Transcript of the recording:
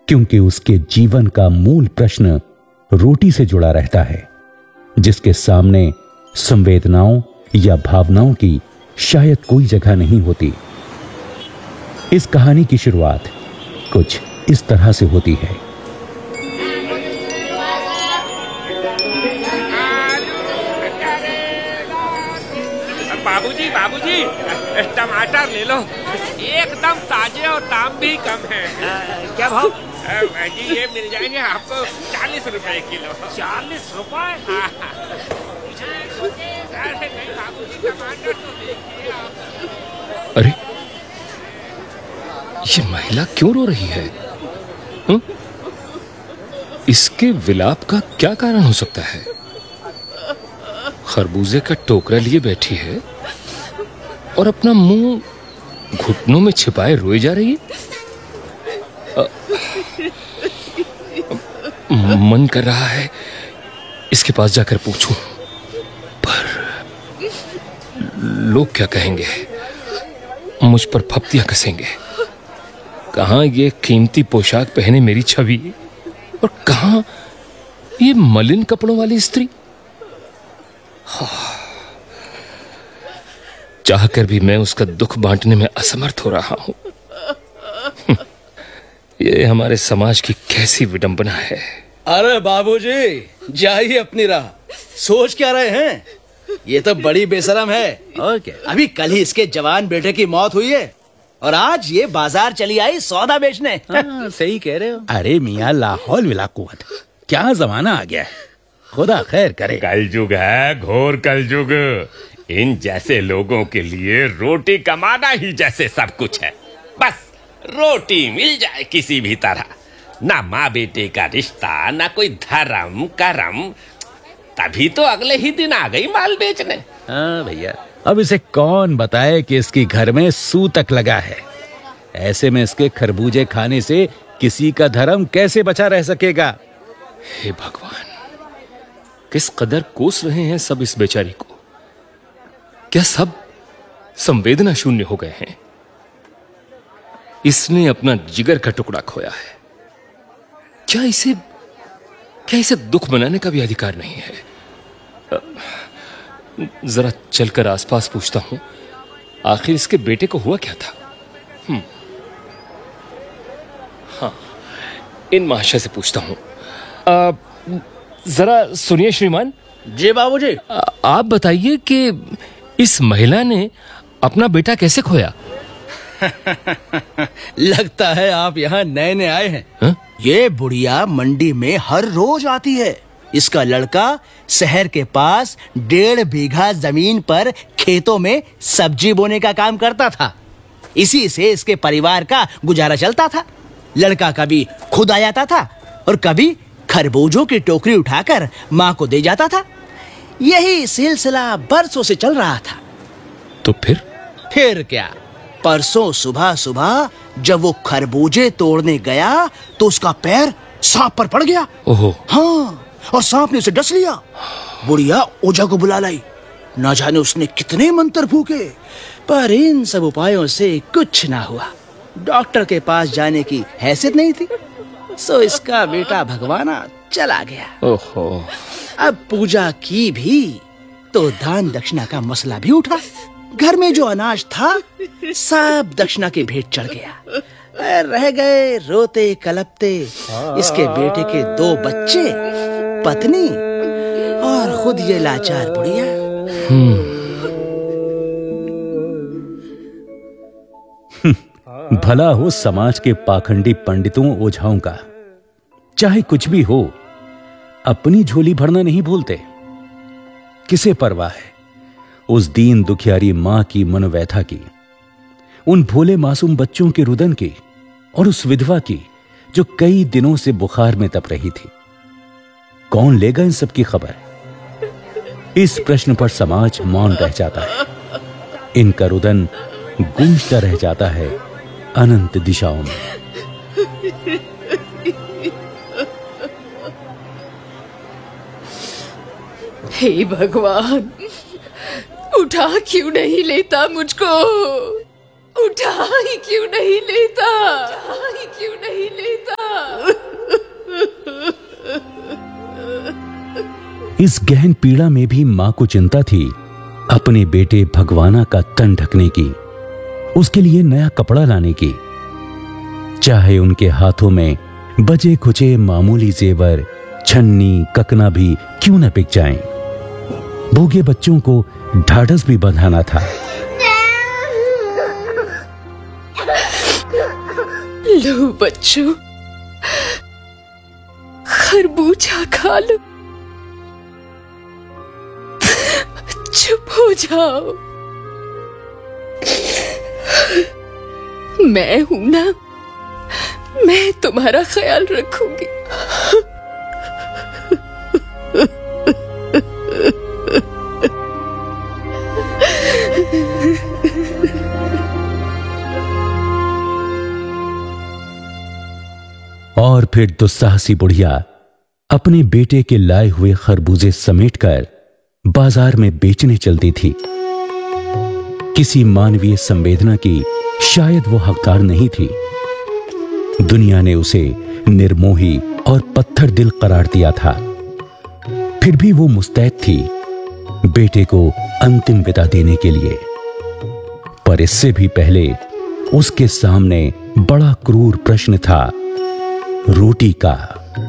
क्योंकि उसके जीवन का मूल प्रश्न रोटी से जुड़ा रहता है, जिसके सामने संवेदनाओं या भावनाओं की शायद कोई जगह नहीं होती। इस कहानी की शुरुआत कुछ इस तरह से होती है। बाबूजी, बाबूजी, टमाटर ले लो, एकदम ताजे और दाम भी कम है। क्या भाव? जी ये मिल जाएंगे आपको 40 रुपए किलो। 40 रुपए? अरे नहीं बाबूजी, टमाटर तो देखिए आप। अरे ये महिला क्यों रो रही है? इसके विलाप का क्या कारण हो सकता है? खरबूजे का टोकरा लिए बैठी है और अपना मुंह घुटनों में छिपाए रोए जा रही है। मन कर रहा है इसके पास जाकर पूछूं, पर लोग क्या कहेंगे? मुझ पर फप्तियां कसेंगे। कहां ये कीमती पोशाक पहने मेरी छवि और कहां ये मलिन कपड़ों वाली स्त्री। चाहकर भी मैं उसका दुख बांटने में असमर्थ हो रहा हूं। ये हमारे समाज की कैसी विडंबना है। अरे बाबूजी, जाइए अपनी राह। सोच क्या रहे हैं? ये तो बड़ी बेशरम है। और क्या, अभी कल ही इसके जवान बेटे की मौत हुई है और आज ये बाजार चली आई सौदा बेचने। हाँ, सही कह रहे हो। अरे मियाँ, लाहौल विला कुव्वत, क्या जमाना आ गया है, खुदा खैर करे। कलयुग है, घोर कलयुग। इन जैसे लोगों के लिए रोटी कमाना ही जैसे सब कुछ है। बस रोटी मिल जाए किसी भी तरह, ना माँ बेटे का रिश्ता, ना कोई धर्म करम, तभी तो अगले ही दिन आ गई माल बेचने। हाँ भैया, अब इसे कौन बताए कि इसकी घर में सूतक लगा है। ऐसे में इसके खरबूजे खाने से किसी का धर्म कैसे बचा रह सकेगा? हे भगवान, किस कदर कोस रहे हैं सब इस बेचारी को। क्या सब संवेदना शून्य हो गए हैं? इसने अपना जिगर का टुकड़ा खोया है। क्या इसे दुख मनाने का भी अधिकार नहीं है? जरा चलकर आसपास पूछता हूं, आखिर इसके बेटे को हुआ क्या था। हाँ, इन महाशय से पूछता हूं। जरा सुनिए श्रीमान। जी बाबूजी। आप बताइए कि इस महिला ने अपना बेटा कैसे खोया? लगता है आप यहाँ नए नए आए हैं। हा? ये बुढ़िया मंडी में हर रोज आती है। इसका लड़का शहर के पास 1.5 बीघा जमीन पर खेतों में सब्जी बोने का काम करता था। इसी से इसके परिवार का गुजारा चलता था। लड़का कभी खुद आ जाता था और कभी खरबूजों की टोकरी उठाकर माँ को दे जाता था। यही सिलसिला बरसों से चल रहा था। तो फिर क्या, परसों सुबह सुबह जब वो खरबूजे तोड़ने गया तो उसका पैर सांप पर पड़ गया। ओहो। हाँ, और सांप ने उसे डस लिया। बुढ़िया ओझा को बुला लाई। न जाने उसने कितने मंत्र फूके, पर इन सब उपायों से कुछ ना हुआ। डॉक्टर के पास जाने की हैसियत नहीं थी, सो इसका बेटा भगवाना चला गया। ओहो। अब पूजा की भी तो दान दक्षिणा का मसला भी उठा। घर में जो अनाज था सब दक्षिणा के भेंट चढ़ गया। रह गए रोते कलपते इसके बेटे के 2 बच्चे, पत्नी और खुद ये लाचार बुढ़िया। भला हो समाज के पाखंडी पंडितों ओझाओं का। चाहे कुछ भी हो, अपनी झोली भरना नहीं भूलते। किसे परवाह है उस दीन दुखियारी मां की मनोव्यथा की, उन भोले मासूम बच्चों के रुदन की, और उस विधवा की जो कई दिनों से बुखार में तप रही थी। कौन लेगा इन सब की खबर? इस प्रश्न पर समाज मौन रह जाता है। इनका रुदन गूंजता रह जाता है अनंत दिशाओं में। हे भगवान, उठा क्यों नहीं लेता मुझको? उठा ही क्यों नहीं लेता? इस गहन पीड़ा में भी मां को चिंता थी अपने बेटे भगवाना का तन ढकने की, उसके लिए नया कपड़ा लाने की। चाहे उनके हाथों में बचे खुचे मामूली जेवर, छन्नी, ककना भी क्यों न बिक जाएं। भूखे बच्चों को ढाढ़स भी बंधाना था। लो बच्चों, खरबूजा खा लो, चुप हो जाओ। मैं हूं ना, मैं तुम्हारा ख्याल रखूंगी। और फिर दुस्साहसी बुढ़िया अपने बेटे के लाए हुए खरबूजे समेटकर बाजार में बेचने चलती थी। किसी मानवीय संवेदना की शायद वो हकदार नहीं थी। दुनिया ने उसे निर्मोही और पत्थर दिल करार दिया था, फिर भी वो मुस्तैद थी बेटे को अंतिम विदा देने के लिए। पर इससे भी पहले उसके सामने बड़ा क्रूर प्रश्न था, रोटी का।